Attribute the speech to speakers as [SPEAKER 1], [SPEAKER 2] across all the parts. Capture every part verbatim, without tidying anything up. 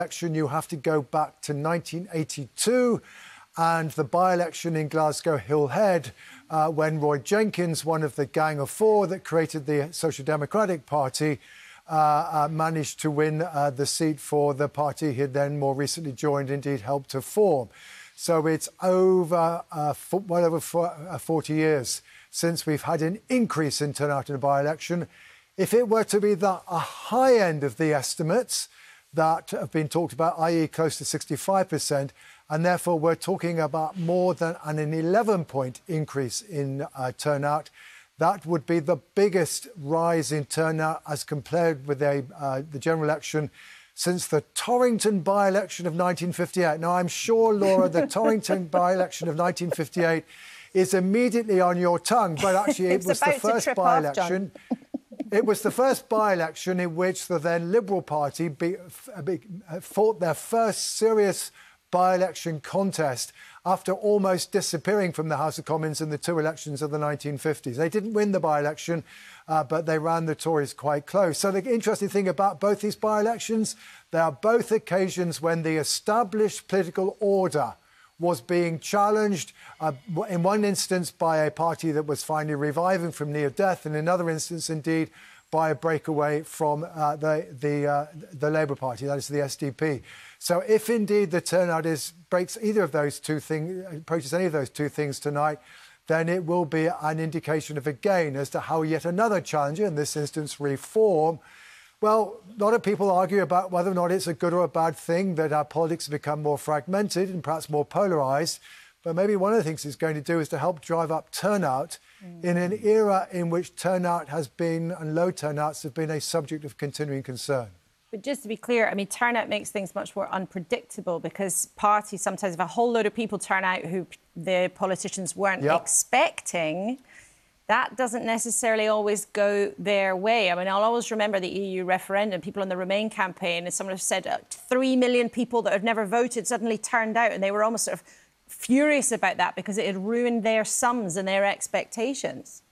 [SPEAKER 1] election, you have to go back to nineteen eighty-two and the by-election in Glasgow Hill Head, uh, when Roy Jenkins, one of the Gang of Four that created the Social Democratic Party, uh, uh, managed to win uh, the seat for the party he had then more recently joined, indeed helped to form. So it's over, uh, well over forty years since we've had an increase in turnout in a by-election. If it were to be the a high end of the estimates that have been talked about, that is close to sixty-five percent, and therefore we're talking about more than an eleven-point increase in uh, turnout, that would be the biggest rise in turnout as compared with a, uh, the general election since the Torrington by-election of nineteen fifty-eight. Now, I'm sure, Laura, the Torrington by-election of nineteen fifty-eight is immediately on your tongue, but actually it was the first by-election. It was the first by-election in which the then Liberal Party be, be, fought their first serious by-election contest after almost disappearing from the House of Commons in the two elections of the nineteen fifties. They didn't win the by-election, uh, but they ran the Tories quite close. So the interesting thing about both these by-elections, they are both occasions when the established political order was being challenged, uh, in one instance by a party that was finally reviving from near death, and in another instance, indeed, by a breakaway from uh, the the, uh, the Labour Party, that is the S D P. So if indeed the turnout is breaks either of those two things, approaches any of those two things tonight, then it will be an indication of a gain as to how yet another challenger, in this instance Reform. Well, a lot of people argue about whether or not it's a good or a bad thing that our politics have become more fragmented and perhaps more polarised. But maybe one of the things it's going to do is to help drive up turnout mm. in an era in which turnout has been, and low turnouts have been, a subject of continuing concern.
[SPEAKER 2] But just to be clear, I mean, turnout makes things much more unpredictable because parties sometimes have a whole load of people turn out who the politicians weren't yep. expecting. That doesn't necessarily always go their way. I mean, I'll always remember the E U referendum, people on the Remain campaign, and someone have said uh, three million people that had never voted suddenly turned out, and they were almost sort of furious about that because it had ruined their sums and their expectations.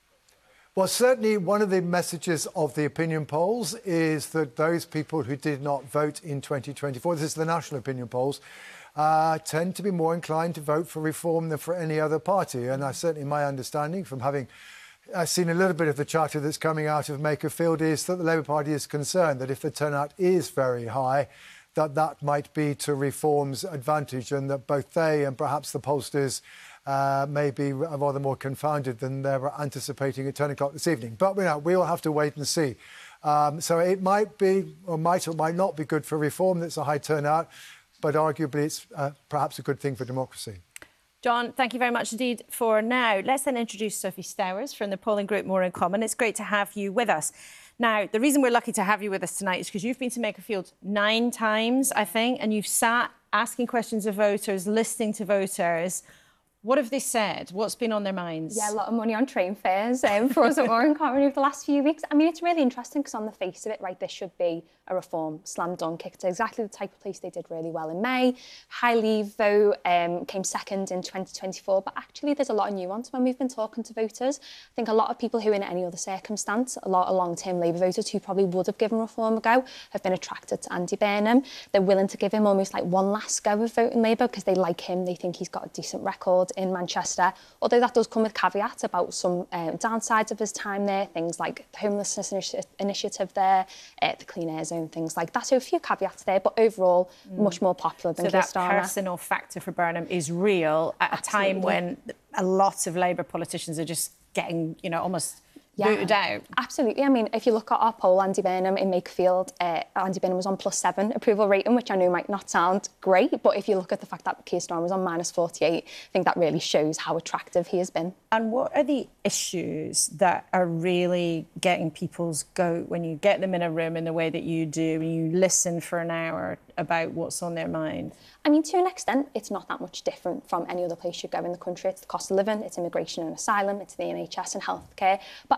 [SPEAKER 1] Well, certainly one of the messages of the opinion polls is that those people who did not vote in twenty twenty-four, this is the national opinion polls, Uh, tend to be more inclined to vote for Reform than for any other party. And I certainly, my understanding from having uh, seen a little bit of the chatter that's coming out of Makerfield is that the Labour Party is concerned that if the turnout is very high, that that might be to Reform's advantage, and that both they and perhaps the pollsters uh, may be rather more confounded than they were anticipating at ten o'clock this evening. But you know, we'll have to wait and see. Um, so it might be, or might or might not be good for Reform that's a high turnout, but arguably it's uh, perhaps a good thing for democracy.
[SPEAKER 2] John, thank you very much indeed for now. Let's then introduce Sophie Stowers from the polling group More in Common. It's great to have you with us. Now, the reason we're lucky to have you with us tonight is because you've been to Makerfield nine times, I think, and you've sat asking questions of voters, listening to voters. What have they said? What's been on their minds?
[SPEAKER 3] Yeah, a lot of money on train fares um, for us at More in Common over the last few weeks. I mean, it's really interesting because on the face of it, right, this should be a Reform slam dunk. It's exactly the type of place they did really well in May. High Leave vote um, came second in twenty twenty-four, but actually there's a lot of nuance when we've been talking to voters. I think a lot of people who in any other circumstance, a lot of long-term Labour voters who probably would have given Reform a go, have been attracted to Andy Burnham. They're willing to give him almost like one last go of voting Labour because they like him, they think he's got a decent record in Manchester, although that does come with caveats about some uh, downsides of his time there, things like the homelessness initi initiative there, uh, the clean air zone, things like that. So a few caveats there, but overall mm. much more popular than Keir Starmer.
[SPEAKER 2] So that personal factor for Burnham is real at Absolutely. a time when a lot of Labour politicians are just getting, you know, almost yeah, booted out.
[SPEAKER 3] Absolutely. I mean, if you look at our poll, Andy Burnham in Makerfield, uh, Andy Burnham was on plus seven approval rating, which I know might not sound great, but if you look at the fact that Keir Starmer was on minus forty-eight, I think that really shows how attractive he has been.
[SPEAKER 2] And what are the issues that are really getting people's goat when you get them in a room in the way that you do, and you listen for an hour about what's on their mind?
[SPEAKER 3] I mean, to an extent, it's not that much different from any other place you go in the country. It's the cost of living, it's immigration and asylum, it's the N H S and healthcare. But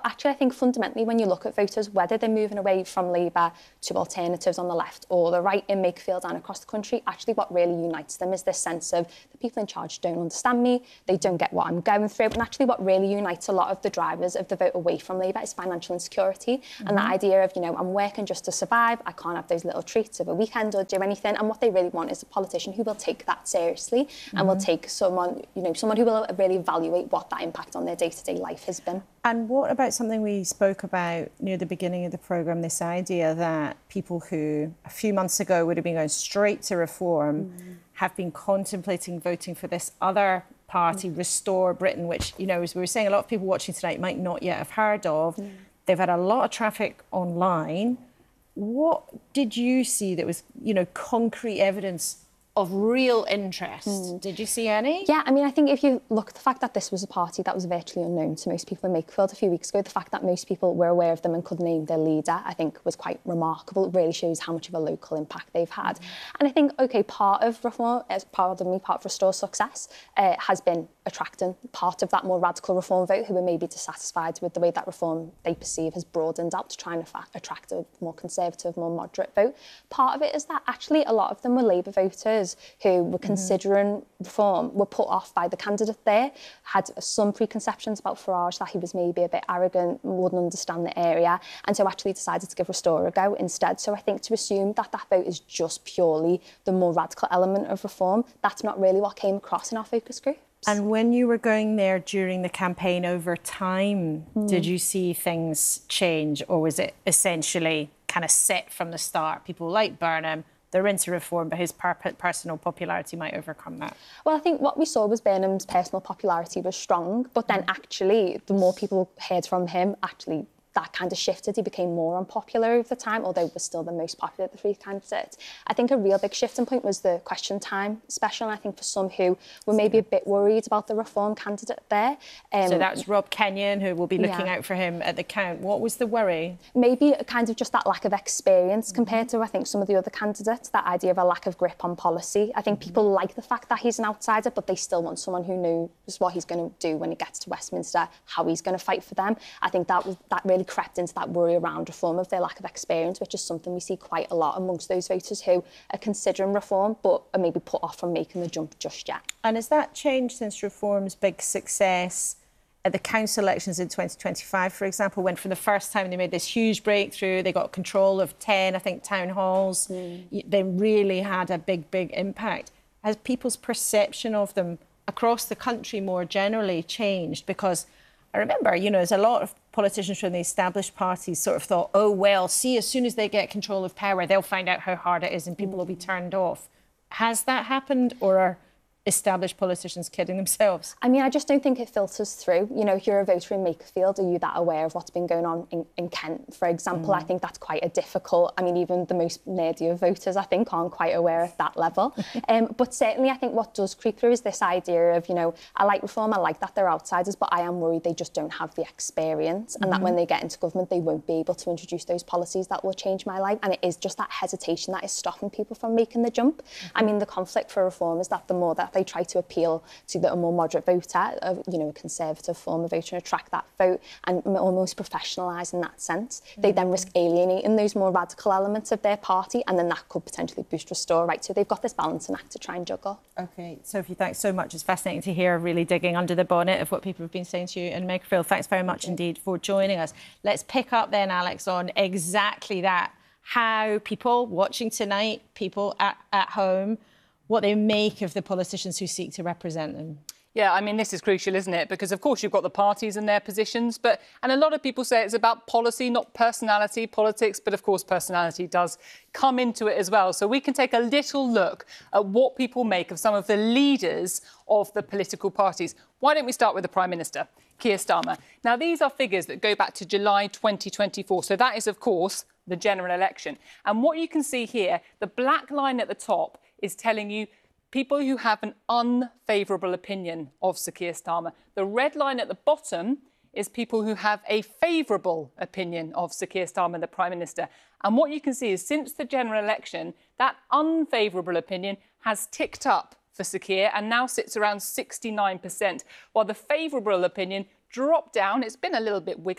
[SPEAKER 3] actually, I think fundamentally, when you look at voters, whether they're moving away from Labour to alternatives on the left or the right in Makerfield and across the country, actually what really unites them is this sense of the people in charge don't understand me, they don't get what I'm going through. And actually what really unites a lot of the drivers of the vote away from Labour is financial insecurity. Mm-hmm. And the idea of, you know, I'm working just to survive, I can't have those little treats of a weekend or do anything. And what they really want is a politician who will take that seriously mm-hmm. and will take someone, you know, someone who will really evaluate what that impact on their day-to-day life has been.
[SPEAKER 2] And what about something we spoke about near the beginning of the programme, this idea that people who a few months ago would have been going straight to Reform mm. have been contemplating voting for this other party, mm. Restore Britain, which, you know, as we were saying, a lot of people watching tonight might not yet have heard of. Mm. They've had a lot of traffic online. What did you see that was, you know, concrete evidence of real interest? Mm. Did you see any?
[SPEAKER 3] Yeah, I mean, I think if you look at the fact that this was a party that was virtually unknown to most people in Makerfield a few weeks ago, the fact that most people were aware of them and could name their leader, I think was quite remarkable. It really shows how much of a local impact they've had. Mm. And I think, OK, part of Reform, as part of me, part of Restore's success uh, has been attracting part of that more radical Reform vote who are maybe dissatisfied with the way that Reform they perceive has broadened out to try and attract a more conservative, more moderate vote. Part of it is that actually a lot of them were Labour voters who were considering mm-hmm. Reform, were put off by the candidate there, had some preconceptions about Farage, that he was maybe a bit arrogant, wouldn't understand the area, and so actually decided to give Restore a go instead. So I think to assume that that vote is just purely the more radical element of Reform, that's not really what came across in our focus groups.
[SPEAKER 2] And when you were going there during the campaign over time, mm. did you see things change, or was it essentially kind of set from the start? People like Burnham, they're into Reform, but his per personal popularity might overcome that.
[SPEAKER 3] Well, I think what we saw was Burnham's personal popularity was strong, but then actually the more people heard from him, actually that kind of shifted. He became more unpopular over the time, although he was still the most popular of the three candidates. I think a real big shifting point was the question time special, and I think for some who were maybe a bit worried about the Reform candidate there. Um,
[SPEAKER 2] so that's Rob Kenyon, who will be looking yeah. out for him at the count. What was the worry?
[SPEAKER 3] Maybe kind of just that lack of experience mm-hmm. compared to, I think, some of the other candidates, that idea of a lack of grip on policy. I think mm-hmm. people like the fact that he's an outsider, but they still want someone who knows what he's going to do when he gets to Westminster, how he's going to fight for them. I think that was that really crept into that worry around Reform of their lack of experience, which is something we see quite a lot amongst those voters who are considering Reform but are maybe put off from making the jump just yet.
[SPEAKER 2] And has that changed since Reform's big success at the council elections in twenty twenty-five, for example, when for the first time they made this huge breakthrough, they got control of ten, I think, town halls. Mm. They really had a big, big impact. Has people's perception of them across the country more generally changed? Because I remember, you know, there's a lot of politicians from the established parties sort of thought, oh, well, see, as soon as they get control of power, they'll find out how hard it is and people will be turned off. Has that happened, or are established politicians kidding themselves?
[SPEAKER 3] I mean, I just don't think it filters through. You know, if you're a voter in Makerfield, are you that aware of what's been going on in, in Kent, for example? Mm. I think that's quite a difficult, I mean, even the most nerdy of voters, I think, aren't quite aware at that level. um, but certainly, I think what does creep through is this idea of, you know, I like Reform, I like that they're outsiders, but I am worried they just don't have the experience and mm-hmm. that when they get into government, they won't be able to introduce those policies that will change my life. And it is just that hesitation that is stopping people from making the jump. Mm-hmm. I mean, the conflict for Reform is that the more that they try to appeal to the, a more moderate voter, a, you know, a conservative form of voter, and attract that vote and almost professionalise in that sense, mm-hmm. they then risk alienating those more radical elements of their party, and then that could potentially boost Restore, right? So they've got this balancing act to try and juggle.
[SPEAKER 2] OK, Sophie, thanks so much. It's fascinating to hear, really digging under the bonnet of what people have been saying to you in Makerfield. Thanks very much indeed for joining us. Let's pick up then, Alex, on exactly that, how people watching tonight, people at, at home, what they make of the politicians who seek to represent them.
[SPEAKER 4] Yeah, I mean, this is crucial, isn't it? Because, of course, you've got the parties and their positions, but and a lot of people say it's about policy, not personality, politics, but, of course, personality does come into it as well. So we can take a little look at what people make of some of the leaders of the political parties. Why don't we start with the Prime Minister, Keir Starmer? Now, these are figures that go back to July twenty twenty-four. So that is, of course, the general election. And what you can see here, the black line at the top is telling you people who have an unfavourable opinion of Sir Keir Starmer. The red line at the bottom is people who have a favourable opinion of Sir Keir Starmer, the Prime Minister. And what you can see is since the general election, that unfavourable opinion has ticked up for Sir Keir and now sits around sixty-nine percent, while the favourable opinion dropped down. It's been a little bit wiggly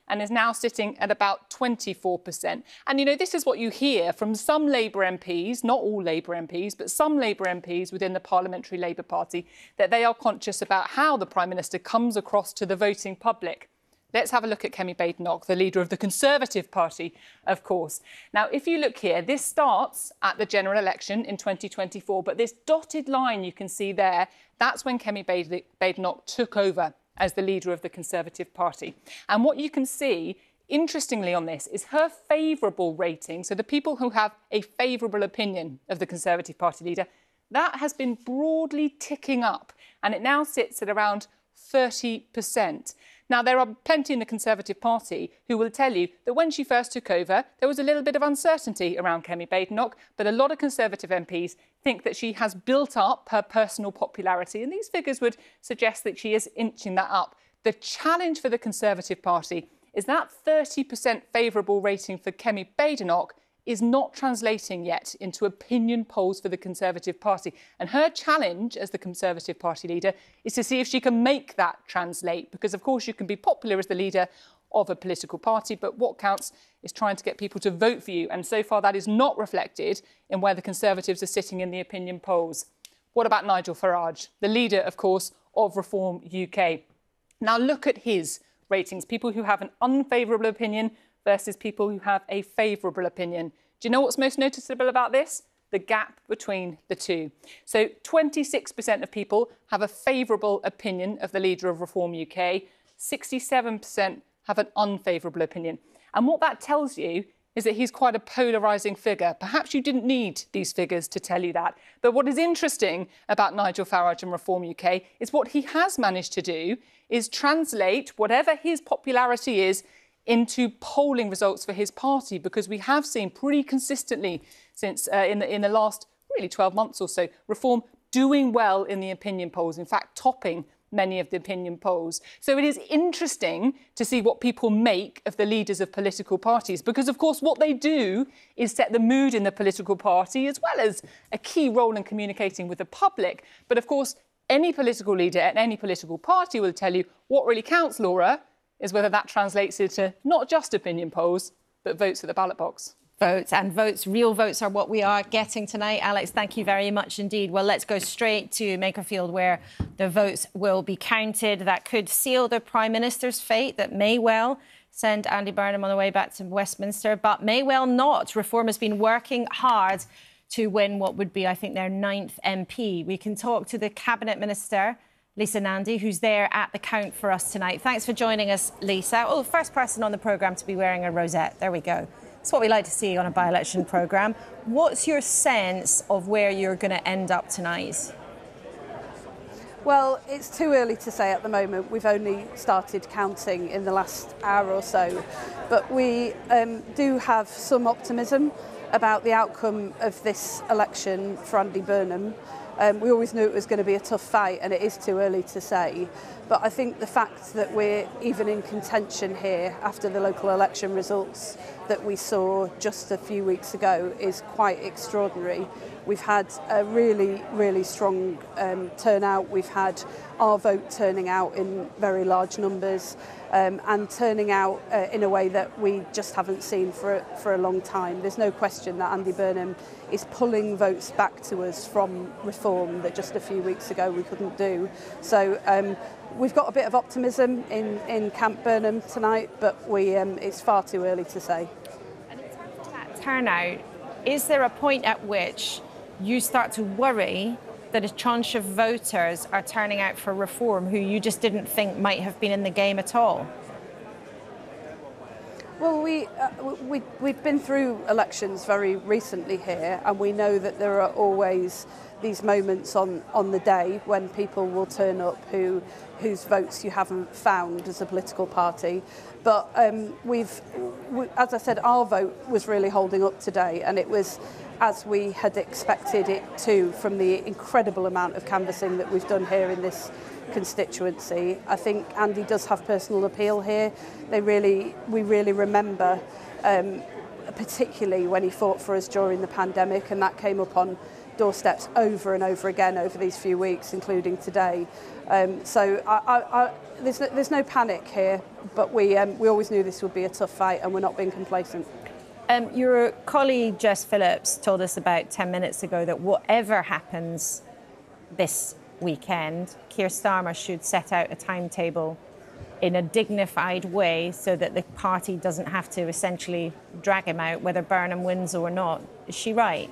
[SPEAKER 4] and is now sitting at about twenty-four percent. And, you know, this is what you hear from some Labour M Ps, not all Labour M Ps, but some Labour M Ps within the Parliamentary Labour Party, that they are conscious about how the Prime Minister comes across to the voting public. Let's have a look at Kemi Badenoch, the leader of the Conservative Party, of course. Now, if you look here, this starts at the general election in twenty twenty-four, but this dotted line you can see there, that's when Kemi Badenoch took over as the leader of the Conservative Party. And what you can see, interestingly on this, is her favourable rating, so the people who have a favourable opinion of the Conservative Party leader, that has been broadly ticking up, and it now sits at around thirty percent. Now, there are plenty in the Conservative Party who will tell you that when she first took over, there was a little bit of uncertainty around Kemi Badenoch, but a lot of Conservative M Ps think that she has built up her personal popularity, and these figures would suggest that she is inching that up. The challenge for the Conservative Party is that thirty percent favourable rating for Kemi Badenoch is not translating yet into opinion polls for the Conservative Party. And her challenge as the Conservative Party leader is to see if she can make that translate, because, of course, you can be popular as the leader of a political party, but what counts is trying to get people to vote for you. And so far, that is not reflected in where the Conservatives are sitting in the opinion polls. What about Nigel Farage, the leader, of course, of Reform U K? Now, look at his ratings, people who have an unfavourable opinion versus people who have a favourable opinion. Do you know what's most noticeable about this? The gap between the two. So twenty-six percent of people have a favourable opinion of the leader of Reform U K, sixty-seven percent have an unfavourable opinion. And what that tells you is that he's quite a polarising figure. Perhaps you didn't need these figures to tell you that. But what is interesting about Nigel Farage and Reform U K is what he has managed to do is translate whatever his popularity is into polling results for his party, because we have seen pretty consistently since uh, in, the, in the last really twelve months or so, Reform doing well in the opinion polls, in fact, topping many of the opinion polls. So it is interesting to see what people make of the leaders of political parties, because, of course, what they do is set the mood in the political party, as well as a key role in communicating with the public. But, of course, any political leader at any political party will tell you what really counts, Laura, is whether that translates into not just opinion polls, but votes at the ballot box.
[SPEAKER 2] Votes and votes, real votes are what we are getting tonight. Alex, thank you very much indeed. Well, let's go straight to Makerfield, where the votes will be counted. That could seal the Prime Minister's fate. That may well send Andy Burnham on the way back to Westminster, but may well not. Reform has been working hard to win what would be, I think, their ninth M P. We can talk to the Cabinet Minister, Lisa Nandy, who's there at the count for us tonight. Thanks for joining us, Lisa. Oh, first person on the programme to be wearing a rosette. There we go. That's what we like to see on a by-election programme. What's your sense of where you're going to end up tonight?
[SPEAKER 5] Well, it's too early to say at the moment. We've only started counting in the last hour or so. But we um, do have some optimism about the outcome of this election for Andy Burnham. Um, we always knew it was going to be a tough fight, and it is too early to say. But I think the fact that we're even in contention here after the local election results that we saw just a few weeks ago is quite extraordinary. We've had a really, really strong um, turnout. We've had our vote turning out in very large numbers um, and turning out uh, in a way that we just haven't seen for, for a long time. There's no question that Andy Burnham is pulling votes back to us from Reform that just a few weeks ago we couldn't do. So um, we've got a bit of optimism in, in Camp Burnham tonight, but we, um, it's far too early to say.
[SPEAKER 2] And in terms of that turnout, is there a point at which you start to worry that a tranche of voters are turning out for Reform who you just didn't think might have been in the game at all?
[SPEAKER 5] Well, we, uh, we, we've been through elections very recently here, and we know that there are always these moments on, on the day when people will turn up who, whose votes you haven't found as a political party. But um, we've, we, as I said, our vote was really holding up today, and it was as we had expected it to from the incredible amount of canvassing that we've done here in this constituency. I think Andy does have personal appeal here. They really, we really remember um, particularly when he fought for us during the pandemic, and that came up on doorsteps over and over again over these few weeks, including today. Um, so I, I, I, there's, no, there's no panic here, but we, um, we always knew this would be a tough fight, and we're not being complacent.
[SPEAKER 2] Um, your colleague Jess Phillips told us about ten minutes ago that whatever happens this weekend, Keir Starmer should set out a timetable in a dignified way so that the party doesn't have to essentially drag him out, whether Burnham wins or not. Is she right?